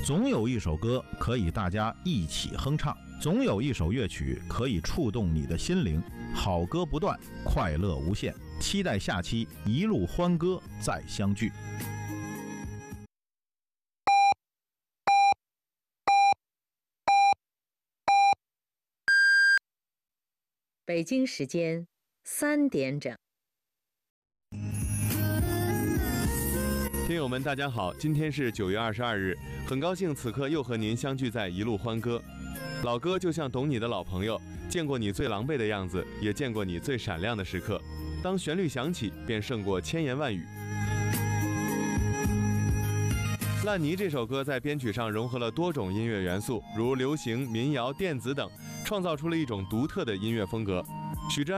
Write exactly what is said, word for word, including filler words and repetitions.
总有一首歌可以大家一起哼唱，总有一首乐曲可以触动你的心灵。好歌不断，快乐无限，期待下期一路欢歌再相聚。 北京时间三点整。 听友们，大家好，今天是九月二十二日，很高兴此刻又和您相聚在一路欢歌。老歌就像懂你的老朋友，见过你最狼狈的样子，也见过你最闪亮的时刻。当旋律响起，便胜过千言万语。烂泥这首歌在编曲上融合了多种音乐元素，如流行、民谣、电子等，创造出了一种独特的音乐风格。许志安